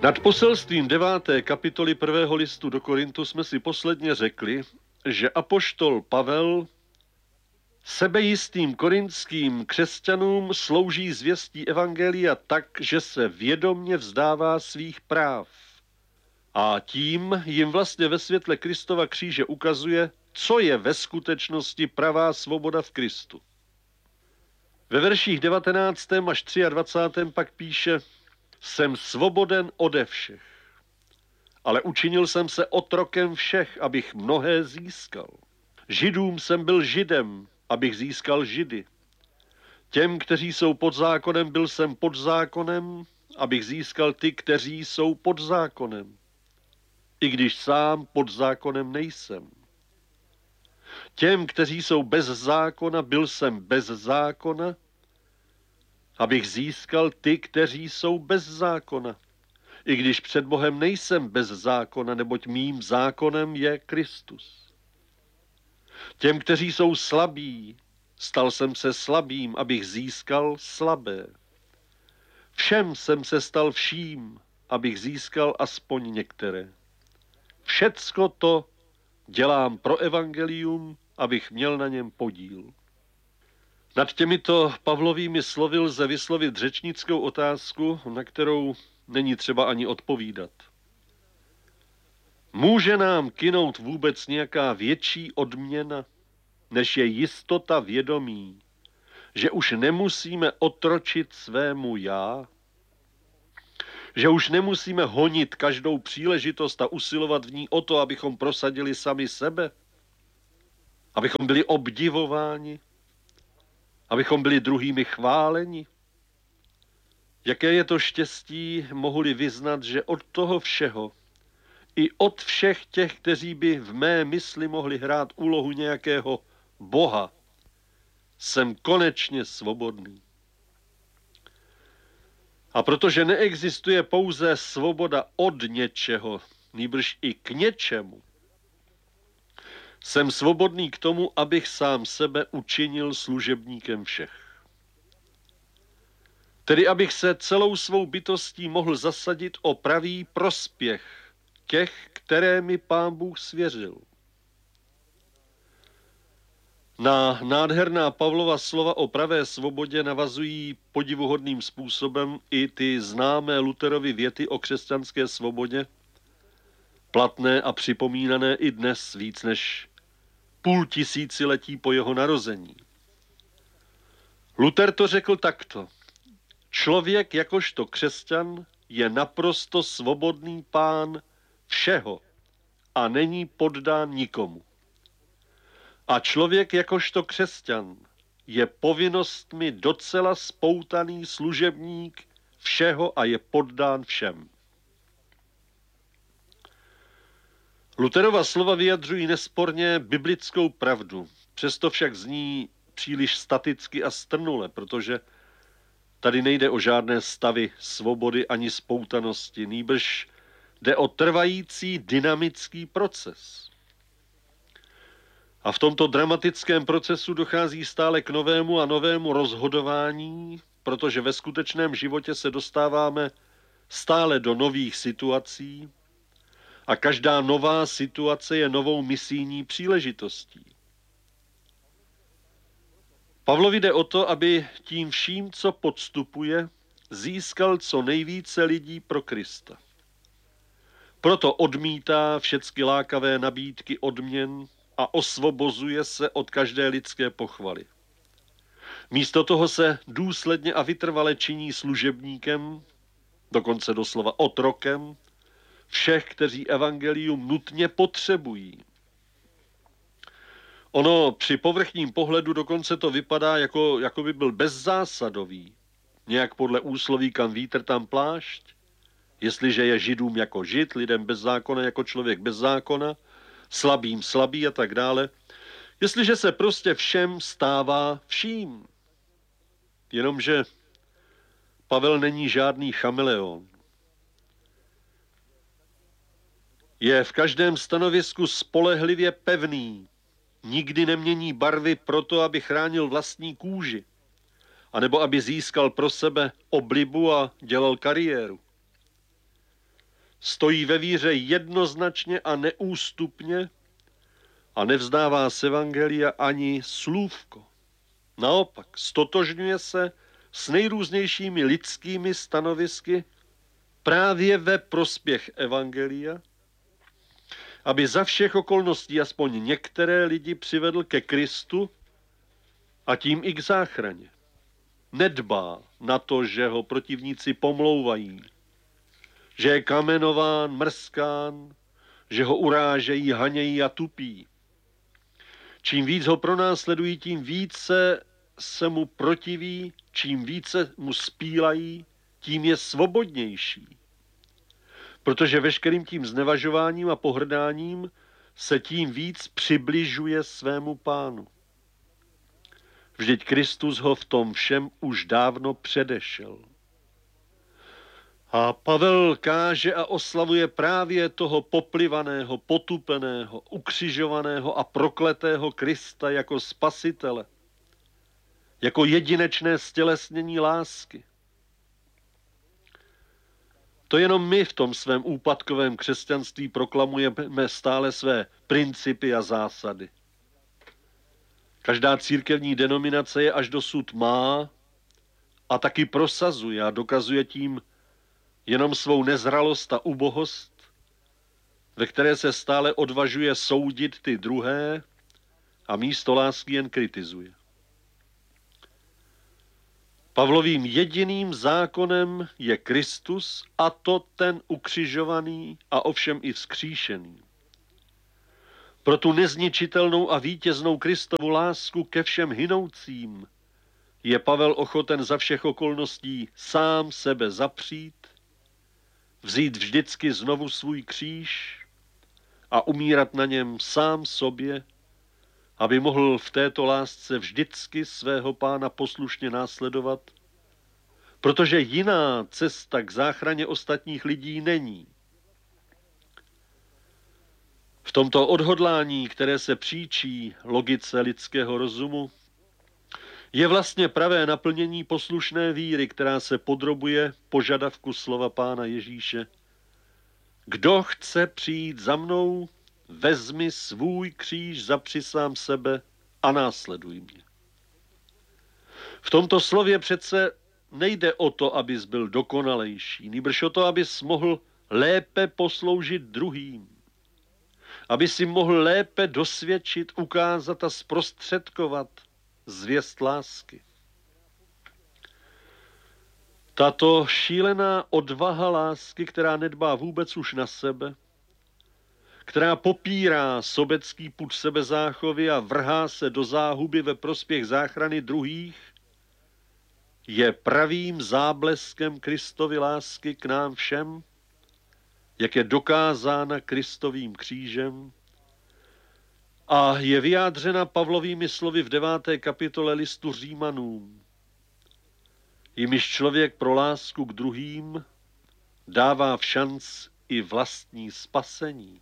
Nad poselstvím 9. kapitoly 1. listu do Korintu jsme si posledně řekli, že apoštol Pavel sebejistým korintským křesťanům slouží zvěstí evangelia tak, že se vědomně vzdává svých práv. A tím jim vlastně ve světle Kristova kříže ukazuje, co je ve skutečnosti pravá svoboda v Kristu. Ve verších 19. až 23. pak píše: Jsem svoboden ode všech, ale učinil jsem se otrokem všech, abych mnohé získal. Židům jsem byl Židem, abych získal Židy. Těm, kteří jsou pod zákonem, byl jsem pod zákonem, abych získal ty, kteří jsou pod zákonem. I když sám pod zákonem nejsem. Těm, kteří jsou bez zákona, byl jsem bez zákona, abych získal ty, kteří jsou bez zákona. I když před Bohem nejsem bez zákona, neboť mým zákonem je Kristus. Těm, kteří jsou slabí, stal jsem se slabým, abych získal slabé. Všem jsem se stal vším, abych získal aspoň některé. Všecko to dělám pro evangelium, abych měl na něm podíl. Nad těmito Pavlovými slovy lze vyslovit řečnickou otázku, na kterou není třeba ani odpovídat. Může nám kynout vůbec nějaká větší odměna, než je jistota vědomí, že už nemusíme otročit svému já? Že už nemusíme honit každou příležitost a usilovat v ní o to, abychom prosadili sami sebe? Abychom byli obdivováni? Abychom byli druhými chváleni? Jaké je to štěstí, mohu-li vyznat, že od toho všeho, i od všech těch, kteří by v mé mysli mohli hrát úlohu nějakého Boha, jsem konečně svobodný. A protože neexistuje pouze svoboda od něčeho, nýbrž i k něčemu, jsem svobodný k tomu, abych sám sebe učinil služebníkem všech. Tedy abych se celou svou bytostí mohl zasadit o pravý prospěch těch, které mi Pán Bůh svěřil. Na nádherná Pavlova slova o pravé svobodě navazují podivuhodným způsobem i ty známé Lutherovy věty o křesťanské svobodě, platné a připomínané i dnes víc než 500 letí po jeho narození. Luther to řekl takto: Člověk jakožto křesťan je naprosto svobodný pán všeho a není poddán nikomu. A člověk jakožto křesťan je povinnostmi docela spoutaný služebník všeho a je poddán všem. Lutherova slova vyjadřují nesporně biblickou pravdu, přesto však zní příliš staticky a strnule, protože tady nejde o žádné stavy svobody ani spoutanosti, nýbrž jde o trvající dynamický proces. A v tomto dramatickém procesu dochází stále k novému a novému rozhodování, protože ve skutečném životě se dostáváme stále do nových situací a každá nová situace je novou misijní příležitostí. Pavlovi jde o to, aby tím vším, co podstupuje, získal co nejvíce lidí pro Krista. Proto odmítá všechny lákavé nabídky odměn a osvobozuje se od každé lidské pochvaly. Místo toho se důsledně a vytrvale činí služebníkem, dokonce doslova otrokem, všech, kteří evangelium nutně potřebují. Ono při povrchním pohledu dokonce to vypadá, jako by byl bezzásadový. Nějak podle úsloví kam vítr, tam plášť. Jestliže je Židům jako Žid, lidem bez zákona jako člověk bez zákona, slabým slabý a tak dále. Jestliže se prostě všem stává vším. Jenomže Pavel není žádný chameleon. Je v každém stanovisku spolehlivě pevný. Nikdy nemění barvy proto, aby chránil vlastní kůži, anebo aby získal pro sebe oblibu a dělal kariéru. stojí ve víře jednoznačně a neústupně a nevzdává z evangelia ani slůvko. Naopak, stotožňuje se s nejrůznějšími lidskými stanovisky právě ve prospěch evangelia, aby za všech okolností aspoň některé lidi přivedl ke Kristu a tím i k záchraně. Nedbá na to, že ho protivníci pomlouvají, že je kamenován, mrskán, že ho urážejí, hanějí a tupí. Čím víc ho pronásledují, tím více se mu protiví, čím více mu spílají, tím je svobodnější. Protože veškerým tím znevažováním a pohrdáním se tím víc přibližuje svému pánu. Vždyť Kristus ho v tom všem už dávno předešel. A Pavel káže a oslavuje právě toho poplivaného, potupeného, ukřižovaného a prokletého Krista jako spasitele, jako jedinečné stělesnění lásky. To jenom my v tom svém úpadkovém křesťanství proklamujeme stále své principy a zásady. Každá církevní denominace je až dosud má a taky prosazuje a dokazuje tím jenom svou nezralost a ubohost, ve které se stále odvažuje soudit ty druhé a místo lásky jen kritizuje. Pavlovým jediným zákonem je Kristus, a to ten ukřižovaný a ovšem i vzkříšený. Pro tu nezničitelnou a vítěznou Kristovu lásku ke všem hynoucím je Pavel ochoten za všech okolností sám sebe zapřít, vzít vždycky znovu svůj kříž a umírat na něm sám sobě, aby mohl v této lásce vždycky svého pána poslušně následovat, protože jiná cesta k záchraně ostatních lidí není. V tomto odhodlání, které se příčí logice lidského rozumu, je vlastně pravé naplnění poslušné víry, která se podrobuje požadavku slova Pána Ježíše. Kdo chce přijít za mnou, vezmi svůj kříž, zapři sám sebe a následuj mě. V tomto slově přece nejde o to, abys byl dokonalejší, nýbrž o to, abys mohl lépe posloužit druhým, aby si mohl lépe dosvědčit, ukázat a zprostředkovat zvěst lásky. Tato šílená odvaha lásky, která nedbá vůbec už na sebe, která popírá sobecký pud sebezáchovy a vrhá se do záhuby ve prospěch záchrany druhých, je pravým zábleskem Kristovy lásky k nám všem, jak je dokázána Kristovým křížem a je vyjádřena Pavlovými slovy v 9. kapitole listu Římanům. Jimiž člověk pro lásku k druhým dává v šanc i vlastní spasení.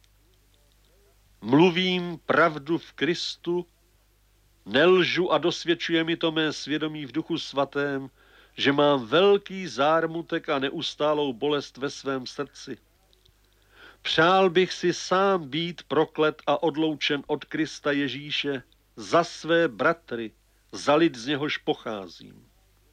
Mluvím pravdu v Kristu, nelžu a dosvědčuje mi to mé svědomí v Duchu Svatém, že mám velký zármutek a neustálou bolest ve svém srdci. Přál bych si sám být proklet a odloučen od Krista Ježíše za své bratry, za lid, z něhož pocházím.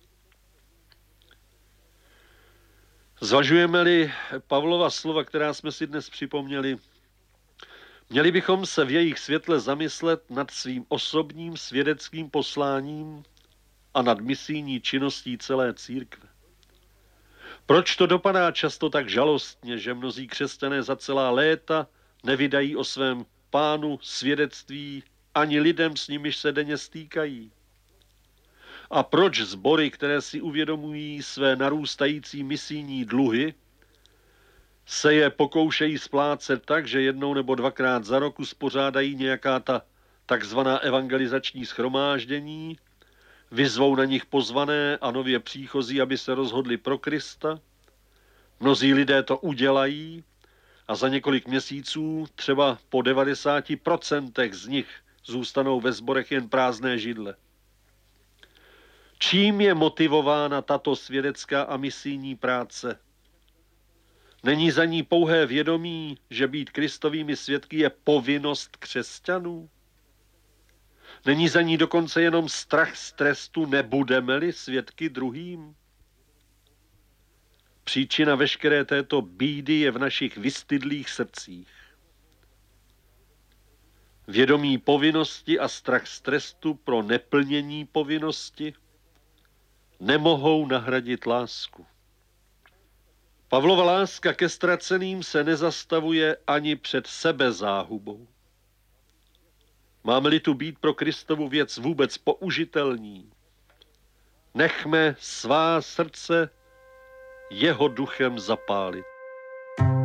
Zvažujeme-li Pavlova slova, která jsme si dnes připomněli, měli bychom se v jejich světle zamyslet nad svým osobním svědeckým posláním a nad misijní činností celé církve. Proč to dopadá často tak žalostně, že mnozí křesťané za celá léta nevydají o svém pánu svědectví ani lidem, s nimiž se denně stýkají? A proč sbory, které si uvědomují své narůstající misijní dluhy, se je pokoušejí splácet tak, že jednou nebo dvakrát za rok uspořádají nějaká ta takzvaná evangelizační shromáždění, vyzvou na nich pozvané a nově příchozí, aby se rozhodli pro Krista. Mnozí lidé to udělají a za několik měsíců, třeba po 90% z nich, zůstanou ve sborech jen prázdné židle. Čím je motivována tato svědecká a misijní práce? Není za ní pouhé vědomí, že být Kristovými svědky je povinnost křesťanů? Není za ní dokonce jenom strach z trestu, nebudeme-li svědky druhým? Příčina veškeré této bídy je v našich vystydlých srdcích. Vědomí povinnosti a strach z trestu pro neplnění povinnosti nemohou nahradit lásku. Pavlova láska ke ztraceným se nezastavuje ani před sebezáhubou. Máme-li tu být pro Kristovu věc vůbec použitelní, nechme svá srdce jeho duchem zapálit.